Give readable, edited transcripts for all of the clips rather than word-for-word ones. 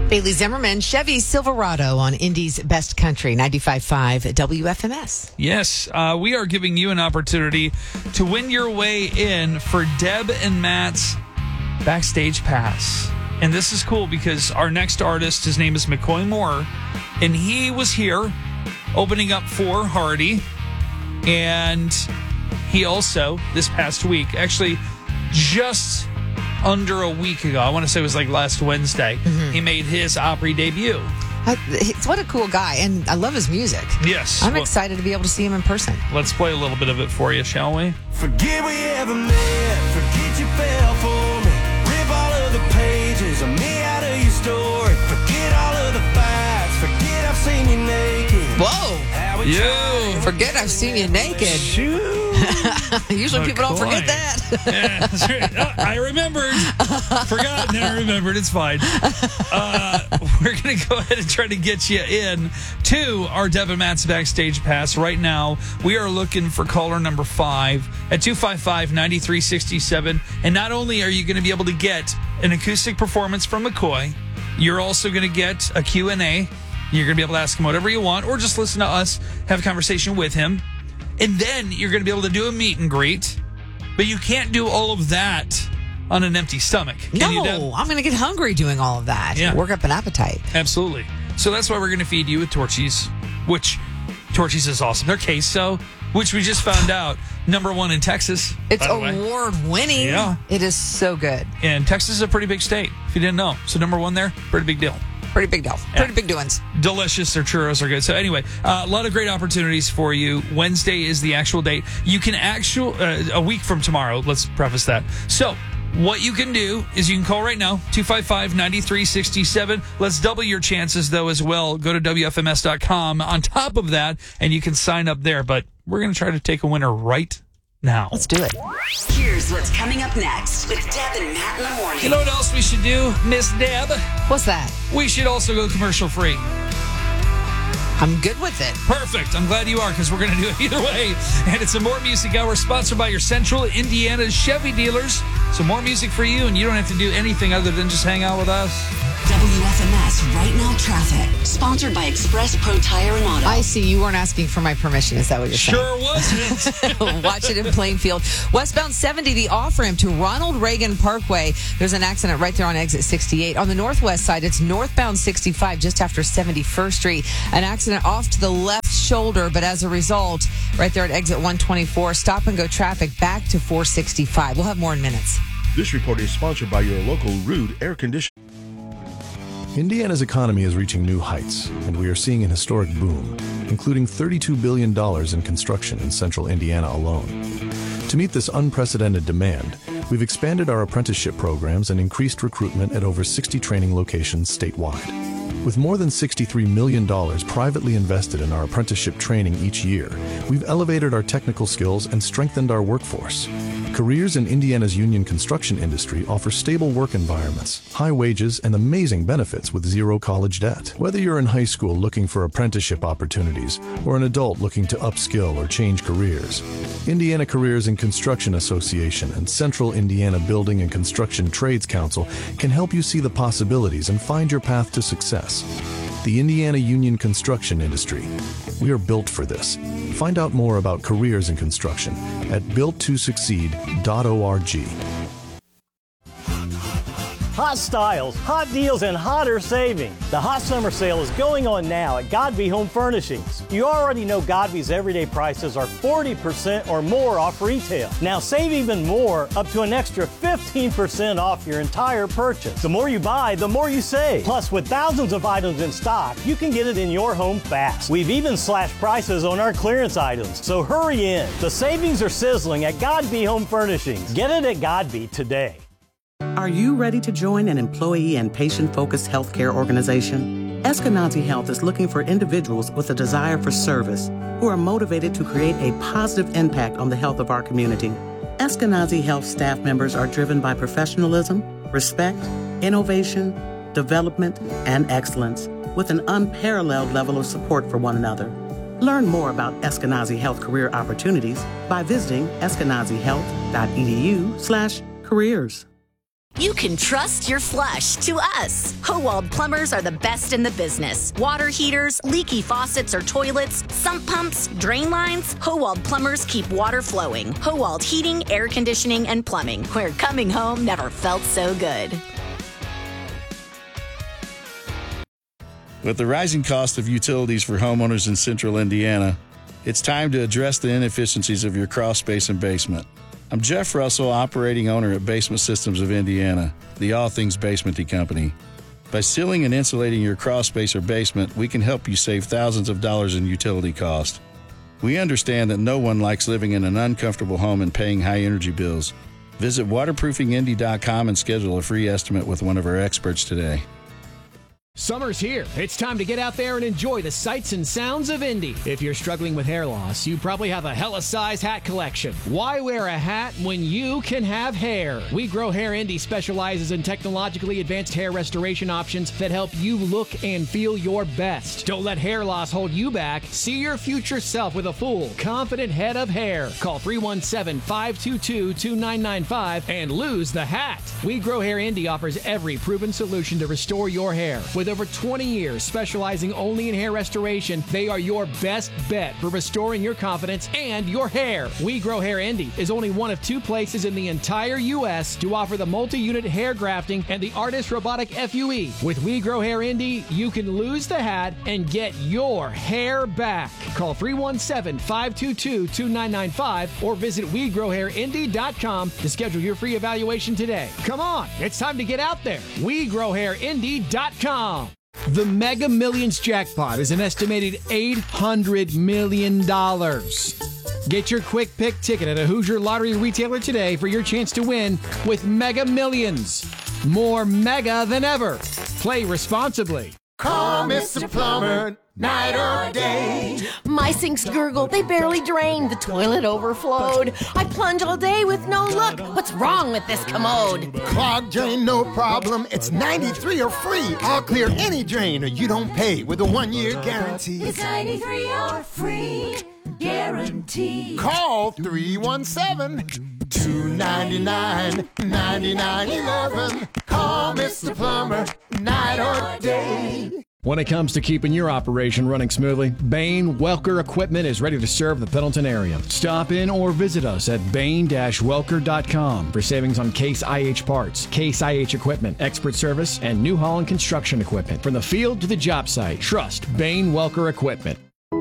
Bailey Zimmerman, Chevy Silverado on Indy's Best Country, 95.5 WFMS. Yes, we are giving you an opportunity to win your way in for Deb and Matt's Backstage Pass. And this is cool because our next artist, his name is McCoy Moore, and he was here opening up for Hardy. And he also, this past week, actually just under a week ago, I want to say it was like last Wednesday, he made his Opry debut. What a cool guy, and I love his music. Yes. I'm excited to be able to see him in person. Let's play a little bit of it for you, shall we? Forget we ever met, forget you fell for me. Rip all of the pages of me out of your story. Forget all of the fights, forget I've seen you naked. Whoa! Forget I've seen you naked. Usually people don't forget that. Yeah, that's right. I remembered. Forgot, now remembered. It's fine. We're going to go ahead and try to get you in to our Deb and Matt's Backstage Pass. Right now, we are looking for caller number 5 at 255-9367. And not only are you going to be able to get an acoustic performance from McCoy, you're also going to get a Q&A. You're going to be able to ask him whatever you want or just listen to us, have a conversation with him. And then you're going to be able to do a meet and greet. But you can't do all of that on an empty stomach. Can you, Deb? I'm going to get hungry doing all of that. Yeah. Work up an appetite. Absolutely. So that's why we're going to feed you with Torchy's, which Torchy's is awesome. They're queso, which we just found out, #1 in Texas. It's award-winning. Yeah. It is so good. And Texas is a pretty big state, if you didn't know. So #1 there, pretty big deal. Pretty big deal. Pretty big doings. Delicious. Their churros are good. So anyway, a lot of great opportunities for you. Wednesday is the actual date. You can a week from tomorrow. Let's preface that. So what you can do is you can call right now, 255-9367. Let's double your chances, though, as well. Go to WFMS.com on top of that, and you can sign up there. But we're going to try to take a winner right now. Let's do it. Here's what's coming up next with Deb and Matt in the morning. You know what else we should do, Miss Deb? What's that? We should also go commercial free. I'm good with it. Perfect. I'm glad you are, because we're going to do it either way. And it's a More Music Hour sponsored by your Central Indiana Chevy dealers. So more music for you, and you don't have to do anything other than just hang out with us. WFMS Right Now Traffic, sponsored by Express Pro Tire and Auto. I see you weren't asking for my permission. Is that what you're saying? Sure wasn't. Watch it in Plainfield. Westbound 70, the off-ramp to Ronald Reagan Parkway. There's an accident right there on exit 68. On the northwest side, it's northbound 65 just after 71st Street. An accident off to the left shoulder, but as a result, right there at exit 124, stop-and-go traffic back to 465. We'll have more in minutes. This report is sponsored by your local Ruud Air Conditioning. Indiana's economy is reaching new heights, and we are seeing an historic boom, including $32 billion in construction in central Indiana alone. To meet this unprecedented demand, we've expanded our apprenticeship programs and increased recruitment at over 60 training locations statewide. With more than $63 million privately invested in our apprenticeship training each year, we've elevated our technical skills and strengthened our workforce. Careers in Indiana's union construction industry offer stable work environments, high wages, and amazing benefits with zero college debt. Whether you're in high school looking for apprenticeship opportunities or an adult looking to upskill or change careers, Indiana Careers in Construction Association and Central Indiana Building and Construction Trades Council can help you see the possibilities and find your path to success. The Indiana Union Construction Industry. We are built for this. Find out more about careers in construction at builttosucceed.org. Hot styles, hot deals, and hotter savings. The hot summer sale is going on now at Godby Home Furnishings. You already know Godby's everyday prices are 40% or more off retail. Now save even more, up to an extra 15% off your entire purchase. The more you buy, the more you save. Plus, with thousands of items in stock, you can get it in your home fast. We've even slashed prices on our clearance items, so hurry in. The savings are sizzling at Godby Home Furnishings. Get it at Godby today. Are you ready to join an employee and patient-focused healthcare organization? Eskenazi Health is looking for individuals with a desire for service who are motivated to create a positive impact on the health of our community. Eskenazi Health staff members are driven by professionalism, respect, innovation, development, and excellence, with an unparalleled level of support for one another. Learn more about Eskenazi Health career opportunities by visiting eskenazihealth.edu/careers. You can trust your flush to us. Howald Plumbers are the best in the business. Water heaters, leaky faucets or toilets, sump pumps, drain lines. Howald Plumbers keep water flowing. Howald Heating, Air Conditioning, and Plumbing, where coming home never felt so good. With the rising cost of utilities for homeowners in central Indiana, it's time to address the inefficiencies of your crawl space and basement. I'm Jeff Russell, operating owner at Basement Systems of Indiana, the all things basementy company. By sealing and insulating your crawl space or basement, we can help you save thousands of dollars in utility cost. We understand that no one likes living in an uncomfortable home and paying high energy bills. Visit waterproofingindy.com and schedule a free estimate with one of our experts today. Summer's here. It's time to get out there and enjoy the sights and sounds of Indy. If you're struggling with hair loss, you probably have a hella size hat collection. Why wear a hat when you can have hair? We Grow Hair Indy specializes in technologically advanced hair restoration options that help you look and feel your best. Don't let hair loss hold you back. See your future self with a full, confident head of hair. Call 317-522-2995 and lose the hat. We Grow Hair Indy offers every proven solution to restore your hair. With over 20 years specializing only in hair restoration, they are your best bet for restoring your confidence and your hair. We Grow Hair Indy is only one of 2 places in the entire U.S. to offer the multi-unit hair grafting and the Artist Robotic FUE. With We Grow Hair Indy, you can lose the hat and get your hair back. Call 317-522-2995 or visit WeGrowHairIndy.com to schedule your free evaluation today. Come on, it's time to get out there. WeGrowHairIndy.com. The Mega Millions jackpot is an estimated $800 million. Get your quick pick ticket at a Hoosier Lottery retailer today for your chance to win with Mega Millions. More mega than ever. Play responsibly. Call Mr. Plumber, night or day. My sinks gurgle, they barely drain. The toilet overflowed. I plunge all day with no luck. What's wrong with this commode? Clogged drain, no problem. It's 93 or free. I'll clear any drain or you don't pay with a 1-year guarantee. It's 93 or free guarantee. Call 317-299-9911. Call Mr. Plumber, night or day. When it comes to keeping your operation running smoothly, Bain Welker Equipment is ready to serve the Pendleton area. Stop in or visit us at bain-welker.com for savings on Case IH parts, Case IH equipment, expert service, and New Holland construction equipment. From the field to the job site, trust Bain Welker Equipment.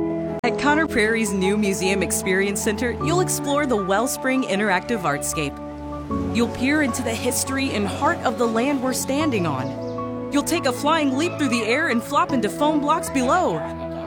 At Conner Prairie's new Museum Experience Center, you'll explore the Wellspring Interactive Artscape. You'll peer into the history and heart of the land we're standing on. You'll take a flying leap through the air and flop into foam blocks below.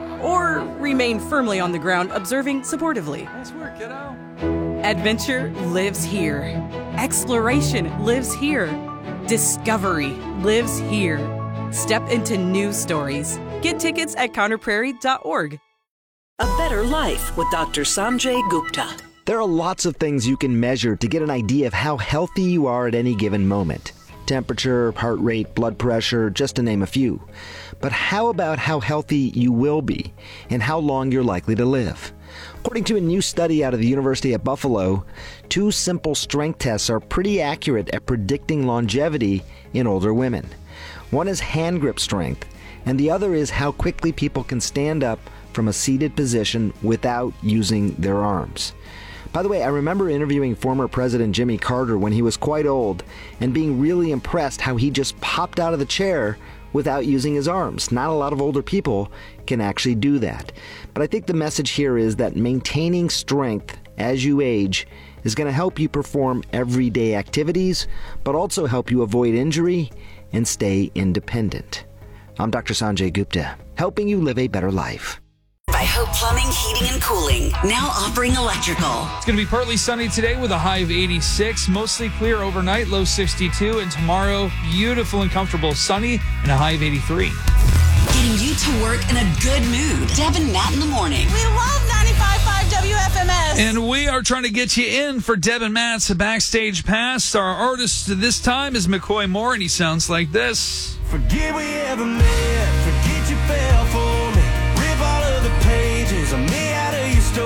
Or remain firmly on the ground, observing supportively. Nice work, kiddo. Adventure lives here. Exploration lives here. Discovery lives here. Step into new stories. Get tickets at ConnerPrairie.org. A Better Life with Dr. Sanjay Gupta. There are lots of things you can measure to get an idea of how healthy you are at any given moment. Temperature, heart rate, blood pressure, just to name a few. But how about how healthy you will be and how long you're likely to live? According to a new study out of the University at Buffalo, 2 simple strength tests are pretty accurate at predicting longevity in older women. One is hand grip strength, and the other is how quickly people can stand up from a seated position without using their arms. By the way, I remember interviewing former President Jimmy Carter when he was quite old and being really impressed how he just popped out of the chair without using his arms. Not a lot of older people can actually do that. But I think the message here is that maintaining strength as you age is going to help you perform everyday activities, but also help you avoid injury and stay independent. I'm Dr. Sanjay Gupta, helping you live a better life. By Hope Plumbing, Heating, and Cooling, now offering electrical. It's going to be partly sunny today with a high of 86, mostly clear overnight, low 62, and tomorrow, beautiful and comfortable, sunny, and a high of 83. Getting you to work in a good mood. Deb and Matt in the morning. We love 95.5 WFMS. And we are trying to get you in for Deb and Matt's Backstage Pass. Our artist this time is McCoy Moore, and he sounds like this. Forget we ever met, forget you fell for me. Rip all of the pages of me out of your story.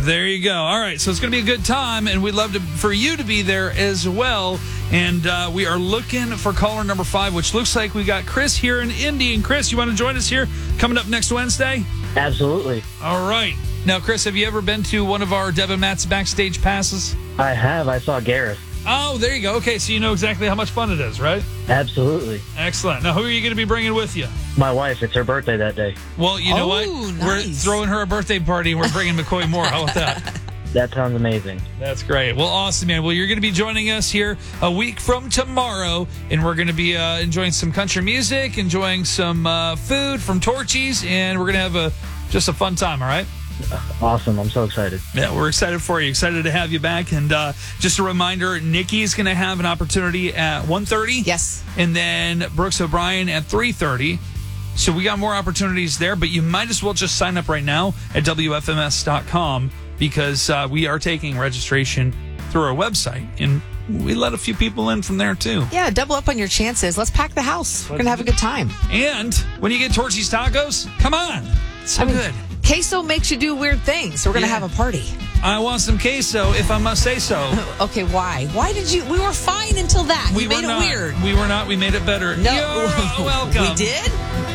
There you go. All right, so it's going to be a good time, and we'd love for you to be there as well. And we are looking for caller number 5, which looks like we got Chris here in Indy. And Chris, you want to join us here coming up next Wednesday? Absolutely. All right. Now, Chris, have you ever been to one of our Deb and Matt's backstage passes? I have. I saw Gareth. Oh, there you go. Okay, so you know exactly how much fun it is, right? Absolutely. Excellent. Now, who are you going to be bringing with you? My wife. It's her birthday that day. Well, you know what? Nice. We're throwing her a birthday party, and we're bringing McCoy Moore. How about that? That sounds amazing. That's great. Well, awesome, man. Well, you're going to be joining us here a week from tomorrow, and we're going to be enjoying some country music, enjoying some food from Torchy's, and we're going to have just a fun time, all right? Awesome. I'm so excited. Yeah, we're excited for you. Excited to have you back. And just a reminder, Nikki's going to have an opportunity at 1:30. Yes. And then Brooks O'Brien at 3:30. So we got more opportunities there, but you might as well just sign up right now at WFMS.com because we are taking registration through our website. And we let a few people in from there, too. Yeah, double up on your chances. Let's pack the house. We're going to have a good time. And when you get Torchy's Tacos, come on. It's so good. Queso makes you do weird things, so we're going to have a party. I want some queso, if I must say so. Okay, why? Why did you? We were fine until that. We made it weird. We were not. We made it better. No. You're welcome. We did?